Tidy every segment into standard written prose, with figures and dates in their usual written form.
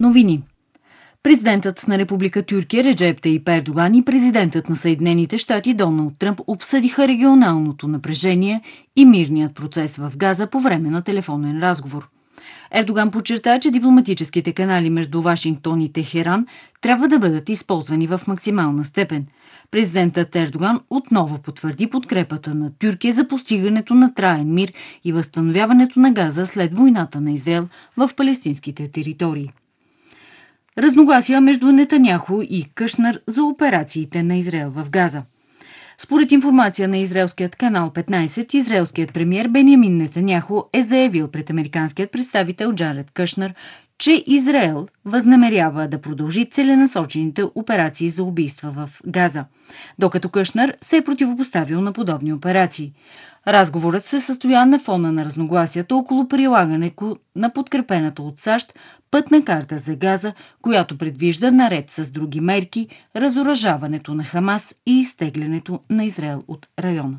Новини. Президентът на Република Тюркия Реджеп Таип Ердоган и президентът на Съединените щати Доналд Тръмп обсъдиха регионалното напрежение и мирният процес в Газа по време на телефонен разговор. Ердоган подчерта, че дипломатическите канали между Вашингтон и Техеран трябва да бъдат използвани в максимална степен. Президентът Ердоган отново потвърди подкрепата на Тюркия за постигането на траен мир и възстановяването на Газа след войната на Израел в палестинските територии. Разногласия между Нетаняху и Кушнер за операциите на Израел в Газа. Според информация на израелският канал 15, израелският премиер Бенямин Нетаняху е заявил пред американският представител Джаред Кушнер, че Израел възнамерява да продължи целенасочените операции за убийства в Газа, докато Кушнер се е противопоставил на подобни операции. Разговорът се състоя на фона на разногласията около прилагането на подкрепената от САЩ пътна карта за Газа, която предвижда наред с други мерки разоръжаването на Хамас и изтеглянето на Израел от района.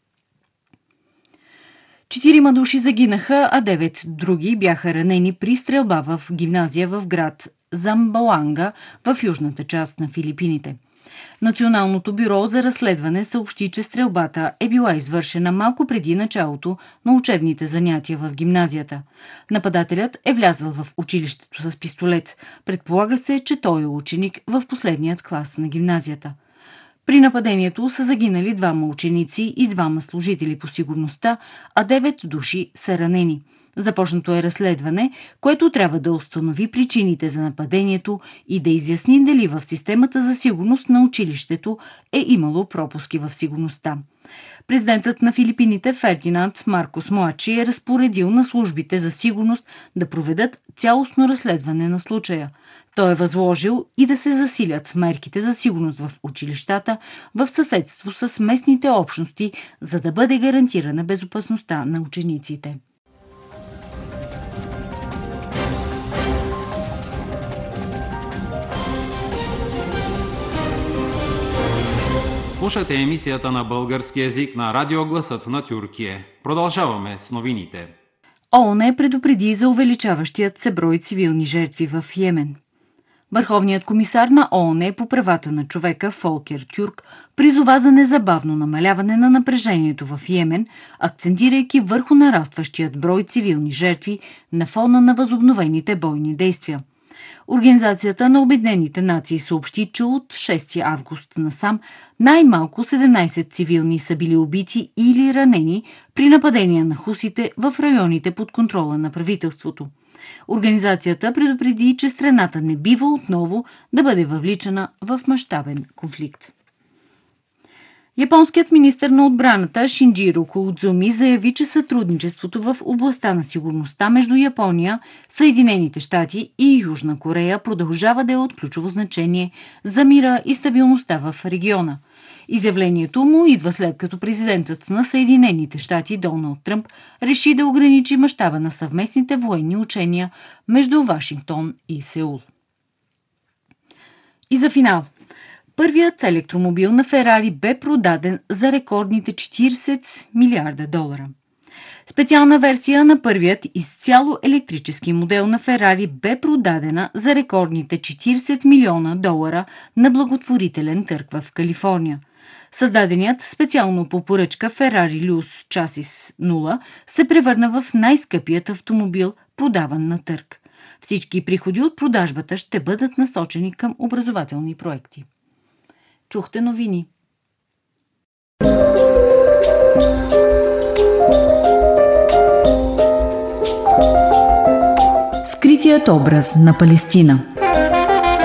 4 души загинаха, а 9 други бяха ранени при стрелба в гимназия в град Замбоанга в южната част на Филипините. Националното бюро за разследване съобщи, че стрелбата е била извършена малко преди началото на учебните занятия в гимназията. Нападателят е влязъл в училището с пистолет. Предполага се, че той е ученик в последният клас на гимназията. При нападението са загинали 2 ученици и 2 служители по сигурността, а 9 души са ранени. Започнато е разследване, което трябва да установи причините за нападението и да изясни дали в системата за сигурност на училището е имало пропуски в сигурността. Президентът на Филипините Фердинанд Маркос Младши е разпоредил на службите за сигурност да проведат цялостно разследване на случая. Той е възложил и да се засилят мерките за сигурност в училищата в съседство с местните общности, за да бъде гарантирана безопасността на учениците. Слушате емисията на български език на Радио Гласът на Тюркия. Продължаваме с новините. ООН предупреди за увеличаващият се брой цивилни жертви в Йемен. Върховният комисар на ООН по правата на човека Фолкер Тюрк призова за незабавно намаляване на напрежението в Йемен, акцентирайки върху нарастващият брой цивилни жертви на фона на възобновените бойни действия. Организацията на Обединените нации съобщи, че от 6 август насам най-малко 17 цивилни са били убити или ранени при нападения на хусите в районите под контрола на правителството. Организацията предупреди, че страната не бива отново да бъде въвличана в мащабен конфликт. Японският министър на отбраната Шинджиро Коудзуми заяви, че сътрудничеството в областта на сигурността между Япония, Съединените щати и Южна Корея продължава да е от ключово значение за мира и стабилността в региона. Изявлението му идва след като президентът на Съединените щати Доналд Тръмп реши да ограничи мащаба на съвместните военни учения между Вашингтон и Сеул. И за финал. Първият електромобил на Ферари бе продаден за рекордните $40 милиарда. Специална версия на първият изцяло електрически модел на Ферари бе продадена за рекордните $40 милиона на благотворителен търг в Калифорния. Създаденият специално по поръчка Ferrari Luce Chassis 0 се превърна в най-скъпият автомобил, продаван на търг. Всички приходи от продажбата ще бъдат насочени към образователни проекти. Чухте новини. Скритият образ на Палестина.